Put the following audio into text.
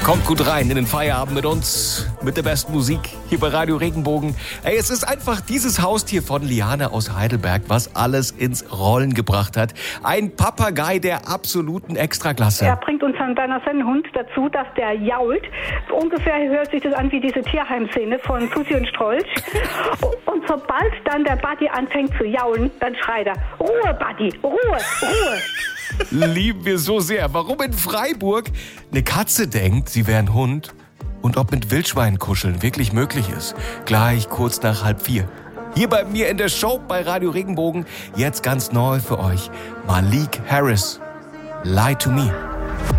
Kommt gut rein in den Feierabend mit uns, mit der besten Musik hier bei Radio Regenbogen. Ey, es ist einfach dieses Haustier von Liane aus Heidelberg, was alles ins Rollen gebracht hat. Ein Papagei der absoluten Extraklasse. Er bringt unseren Danasen-Hund dazu, dass der jault. Ungefähr hört sich das an wie diese Tierheimszene von Susi und Strolch. Und sobald dann der Buddy anfängt zu jaulen, dann schreit er: Ruhe, Buddy, Ruhe, Ruhe. Lieben wir so sehr. Warum in Freiburg eine Katze denkt, sie wäre ein Hund und ob mit Wildschweinen kuscheln wirklich möglich ist. Gleich kurz nach 3:30. Hier bei mir in der Show bei Radio Regenbogen. Jetzt ganz neu für euch. Malik Harris. Lie to Me.